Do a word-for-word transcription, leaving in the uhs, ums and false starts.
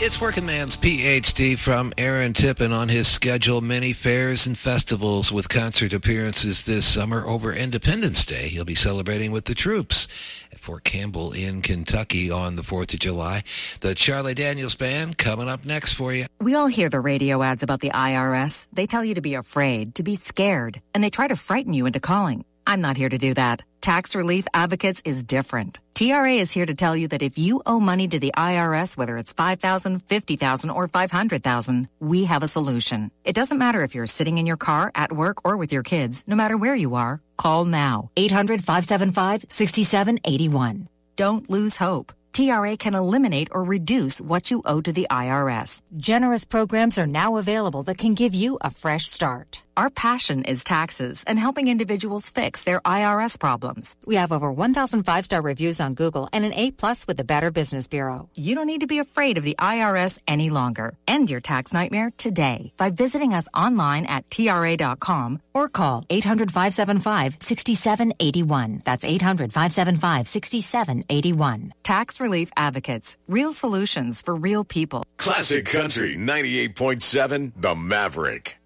It's Working Man's P H D from Aaron Tippin on his schedule. Many fairs and festivals with concert appearances this summer over Independence Day. He'll be celebrating with the troops at Fort Campbell in Kentucky on the fourth of July. The Charlie Daniels Band coming up next for you. We all hear the radio ads about the I R S. They tell you to be afraid, to be scared, and they try to frighten you into calling. I'm not here to do that. Tax Relief Advocates is different. T R A is here to tell you that if you owe money to the I R S, whether it's five thousand dollars, fifty thousand dollars, or five hundred thousand dollars, we have a solution. It doesn't matter if you're sitting in your car, at work, or with your kids. No matter where you are, call now. eight hundred, five seven five, six seven eight one. Don't lose hope. T R A can eliminate or reduce what you owe to the I R S. Generous programs are now available that can give you a fresh start. Our passion is taxes and helping individuals fix their I R S problems. We have over one thousand five-star reviews on Google and an A plus with the Better Business Bureau. You don't need to be afraid of the I R S any longer. End your tax nightmare today by visiting us online at T R A dot com or call eight hundred, five seven five, six seven eight one. That's eight hundred, five seven five, six seven eight one. Tax Relief Advocates. Real solutions for real people. Classic Country ninety-eight point seven, The Maverick.